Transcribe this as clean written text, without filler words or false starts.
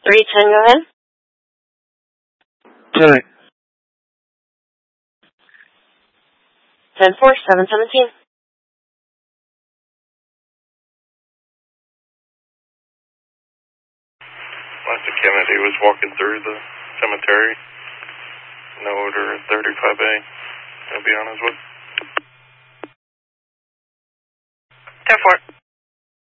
310, go ahead. Sorry. 10-4, 717. Mr. Kennedy was walking through the cemetery. No order 35A. He'll be on his way. 10-4.